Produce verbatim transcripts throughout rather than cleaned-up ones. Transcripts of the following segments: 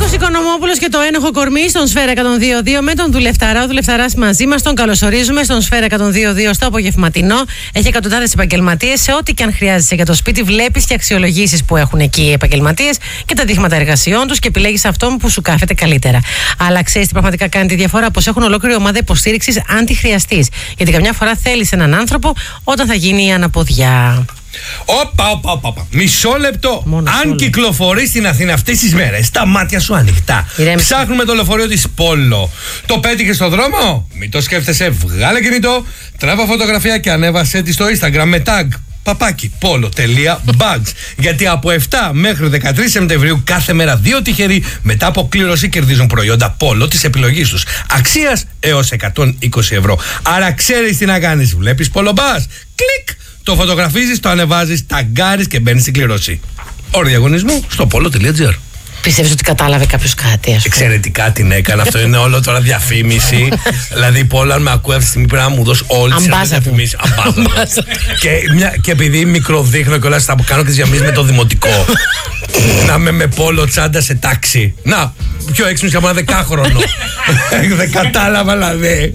Νίκος Οικονομόπουλος και το ένοχο κορμί στον Σφαίρα εκατόν δύο δύο με τον Δουλευταρά. Ο Δουλευταράς μαζί μας, τον καλωσορίζουμε στον Σφαίρα εκατόν δύο δύο στο απογευματινό. Έχει εκατοντάδες επαγγελματίες σε ό,τι και αν χρειάζεσαι για το σπίτι. Βλέπεις και αξιολογήσεις που έχουν εκεί οι επαγγελματίες και τα δείγματα εργασιών τους και επιλέγεις αυτόν που σου κάθεται καλύτερα. Αλλά ξέρεις τι πραγματικά κάνει τη διαφορά? Πως έχουν ολόκληρη ομάδα υποστήριξης αν τη χρειαστείς. Γιατί καμιά φορά θέλεις έναν άνθρωπο όταν θα γίνει η αναποδιά. Όπα, όπα, όπα. Μισό λεπτό. Μόνο Αν όλο. κυκλοφορείς στην Αθήνα αυτές τις μέρες, τα μάτια σου ανοιχτά. Ηρέμησε. Ψάχνουμε το λεωφορείο της Πόλο. Το πέτυχες στο δρόμο? Μην το σκέφτεσαι. Βγάλε κινητό, τράβα φωτογραφία και ανέβασε τη στο Instagram με tag παπάκι polo.bags. Γιατί από επτά μέχρι δεκατρείς Σεπτεμβρίου κάθε μέρα δύο τυχεροί μετά από κλήρωση κερδίζουν προϊόντα Polo της επιλογής τους. Αξίας έως εκατόν είκοσι ευρώ. Άρα ξέρεις τι να κάνεις. Βλέπεις Polo Bus. Κλικ! Το φωτογραφίζεις, το ανεβάζεις, ταγκάρεις και μπαίνεις στην κλήρωση. Όροι διαγωνισμού στο polo.gr. Πιστεύεις ότι κατάλαβε κάποιος κάτι, ας πούμε? Εξαιρετικά την έκανα. Αυτό είναι όλο τώρα διαφήμιση. Δηλαδή, Πόλο, αν με ακούει αυτή τη στιγμή πρέπει να μου δώσει όλη τη διαφήμιση. Αμπάζα. και, μια, και επειδή μικροδείχνω και όλα θα κάνω και τι διαφημίσεις με το δημοτικό. Να είμαι με Πόλο τσάντα σε τάξη. Να, πιο έξυπνος και από ένα δεκάχρονο. Δεν κατάλαβα, δηλαδή.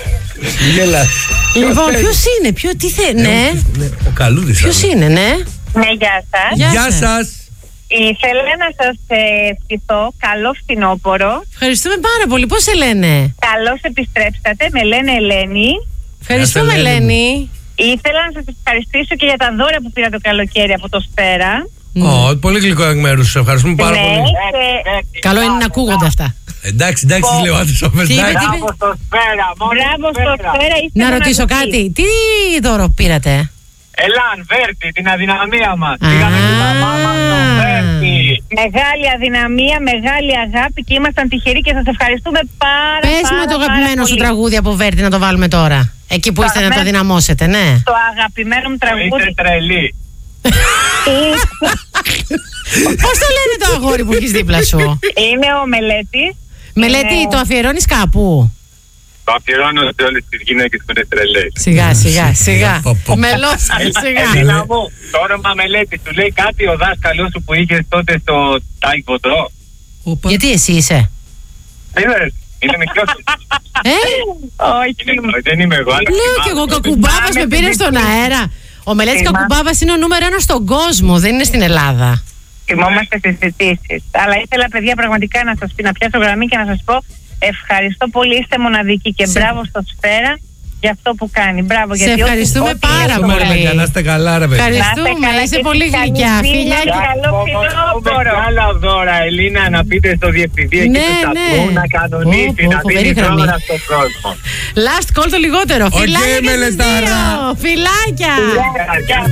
Γέλα. Λοιπόν, ποιος είναι, ποιο, τι θέλει, ναι. Ο Καλούδης. Ποιος είναι, ναι. Ναι, γεια σας. Γεια Γεια σας. σας. Ήθελα να σας ε, ευχηθώ καλό φθινόπωρο. Ευχαριστούμε πάρα πολύ. Πώς σε λένε? Καλώς επιστρέψατε. Με λένε Ελένη. Ευχαριστούμε, Ελένη μου. Ελένη. Ήθελα να σας ευχαριστήσω και για τα δώρα που πήρα το καλοκαίρι από το Σφαίρα. Ω, πολύ γλυκό εκ μέρους. Σε ευχαριστούμε πάρα Ναι, πολύ. και- Καλό είναι να ακούγονται αυτά. Εντάξει, εντάξει, λέω άντρες όμω. Τι είπε, τι είπε? Μπράβο στο Σφαίρα, μόνο Μπράβο στο στο Σφαίρα. Σφαίρα. είστε Να ρωτήσω μοναδικοί. κάτι. Τι δώρο πήρατε? Ελάν, Βέρτη, την αδυναμία μας. Α. Πήγαμε τη μαμά μας στο Βέρτη. Μεγάλη αδυναμία, μεγάλη αγάπη και ήμασταν τυχεροί και σας ευχαριστούμε πάρα Πες πάρα, μου το πάρα αγαπημένο σου πολύ. τραγούδι από Βέρτη να το βάλουμε τώρα. Εκεί που είστε να το Αγαπημένο- δυναμώσετε, ναι. Το αγαπημένο μου Είστε τραγούδι. τρελή. Πώς το λένε το αγόρι που έχεις δίπλα σου? Είναι ο Μελέτης. Μελέτη, Είναι- το αφιερώνεις κάπου? Το αφιερώνω σε όλες τις γυναίκες που είναι τρελές. Σιγά, σιγά, σιγά. Πω, πω. Μελώσαμε, σιγά. Ελίνα μου, το όνομα Μελέτη, του λέει κάτι ο δάσκαλός σου που είχες τότε στο Τάικοντο. Γιατί εσύ είσαι? Είδες, είναι μικρός. Ε, Όχι. Είναι- Δεν είμαι εγώ, αλλά λέω κι εγώ, Κακουμπάβας με πήρε στον αέρα. Ο Μελέτης Θυμάμαι. Κακουμπάβας είναι ο νούμερο ένα στον κόσμο, δεν είναι στην Ελλάδα. Θυμόμαστε τις συζητήσεις. Αλλά ήθελα, παιδιά, πραγματικά να σας πει, να πιάσω γραμμή και να σας πω ευχαριστώ πολύ. Είστε μοναδικοί και Σε- μπράβο στο Σφαίρα για αυτό που κάνει. Μπράβο. Σε γιατί ό,τι- ευχαριστούμε ό,τι πάρα είναι Ευχαριστούμε, ρε πολύ. παιδιά, να είστε καλά, ρε παιδιά. Ευχαριστούμε, Να είστε καλά είσαι και πολύ καλή γλυκιά. δύναμη. Φιλιά. Καλό φθινόπωρο. Μεγάλα δώρα, Ελίνα, να πείτε στο διευθυντή εκεί Ναι, του σταθμού ναι. να κανονίσει, Ω, πω, να φοβερή δίνει γραμμή. δώρα στον κόσμο. Last call το λιγότερο. Οκ, Φιλάκια και στις Μελετάρα. δύο. Φιλάκια. Γεια, γεια.